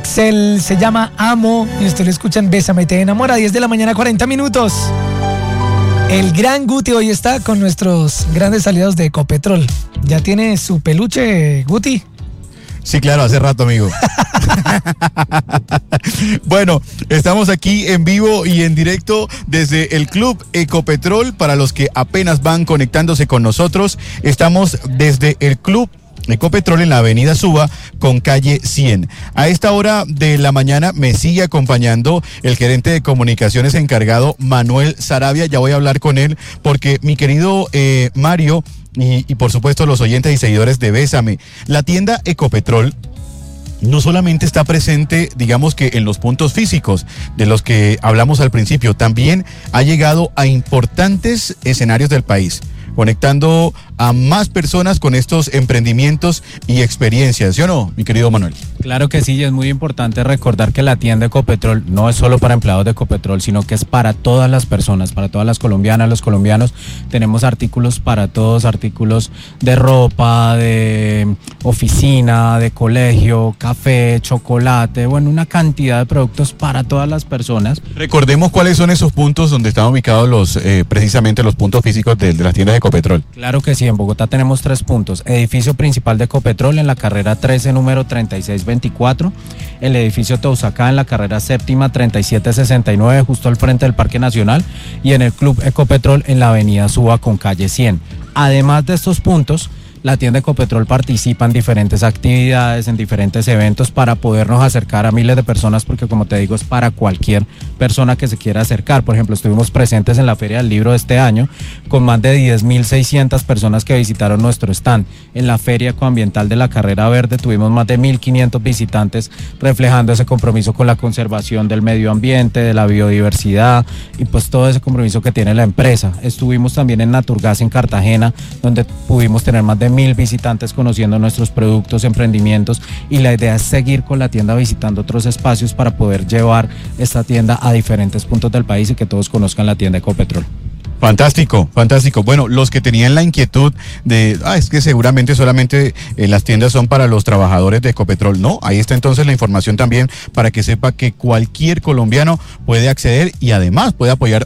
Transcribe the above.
se llama Amo y usted lo escucha en Bésame Te Enamora, 10 de la mañana, 40 minutos. El gran Guti hoy está con nuestros grandes aliados de Ecopetrol. ¿Ya tiene su peluche, Guti? Sí, claro, hace rato, amigo. Bueno, estamos aquí en vivo y en directo desde el Club Ecopetrol. Para los que apenas van conectándose con nosotros, estamos desde el Club Ecopetrol en la avenida Suba con calle 100. A esta hora de la mañana me sigue acompañando el gerente de comunicaciones encargado, Manuel Saravia. Ya voy a hablar con él porque mi querido Mario y por supuesto los oyentes y seguidores de Bésame, la tienda Ecopetrol no solamente está presente, digamos que en los puntos físicos de los que hablamos al principio, también ha llegado a importantes escenarios del país, conectando a más personas con estos emprendimientos y experiencias, ¿sí o no, mi querido Manuel? Claro que sí, y es muy importante recordar que la tienda Ecopetrol no es solo para empleados de Ecopetrol, sino que es para todas las personas, para todas las colombianas, los colombianos. Tenemos artículos para todos, artículos de ropa, de oficina, de colegio, café, chocolate, bueno, una cantidad de productos para todas las personas. Recordemos cuáles son esos puntos donde están ubicados precisamente los puntos físicos de las tiendas de Ecopetrol. Claro que sí, en Bogotá tenemos 3 puntos. Edificio principal de Ecopetrol en la carrera 13, número 3624. El edificio Teusacá en la carrera séptima 3769, justo al frente del Parque Nacional. Y en el Club Ecopetrol en la avenida Suba con calle 100. Además de estos puntos, la tienda Ecopetrol participa en diferentes actividades, en diferentes eventos para podernos acercar a miles de personas, porque como te digo, es para cualquier persona que se quiera acercar. Por ejemplo, estuvimos presentes en la Feria del Libro de este año con más de 10.600 personas que visitaron nuestro stand. En la Feria Ecoambiental de la Carrera Verde tuvimos más de 1.500 visitantes, reflejando ese compromiso con la conservación del medio ambiente, de la biodiversidad y pues todo ese compromiso que tiene la empresa. Estuvimos también en Naturgas en Cartagena, donde pudimos tener más de 1.000 visitantes conociendo nuestros productos, emprendimientos, y la idea es seguir con la tienda visitando otros espacios para poder llevar esta tienda a diferentes puntos del país y que todos conozcan la tienda Ecopetrol. Fantástico, fantástico. Bueno, los que tenían la inquietud de, es que seguramente solamente las tiendas son para los trabajadores de Ecopetrol. No, ahí está entonces la información también para que sepa que cualquier colombiano puede acceder y además puede apoyar